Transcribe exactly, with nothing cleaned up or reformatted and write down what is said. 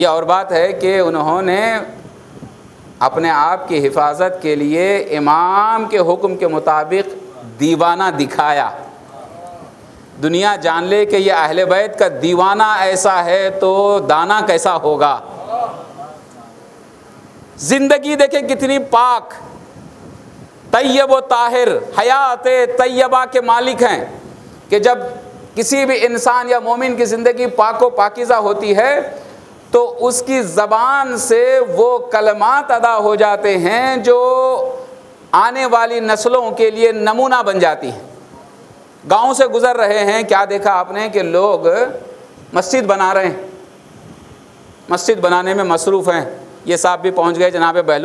ये और बात है कि उन्होंने अपने आप की हिफाजत के लिए इमाम के हुक्म के मुताबिक दीवाना दिखाया। दुनिया जान ले कि यह अहले बैत का दीवाना ऐसा है तो दाना कैसा होगा। ज़िंदगी देखें कितनी पाक, तैयब व ताहिर, हयात तैयबा के मालिक हैं कि जब किसी भी इंसान या मोमिन की ज़िंदगी पाक व पाकीज़ा होती है तो उसकी ज़बान से वो कलमात अदा हो जाते हैं जो आने वाली नस्लों के लिए नमूना बन जाती हैं। गाँव से गुज़र रहे हैं, क्या देखा आपने कि लोग मस्जिद बना रहे हैं, मस्जिद बनाने में मसरूफ़ हैं। ये साहब भी पहुँच गए जनाब बहलूल